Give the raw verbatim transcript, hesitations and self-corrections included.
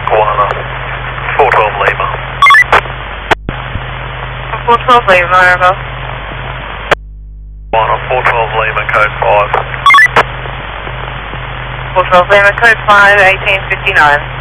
Guana, four twelve Lima. four twelve Lima, Maribel. Guana, four twelve Lima, code five. four twelve Lima, code five, eighteen fifty-nine.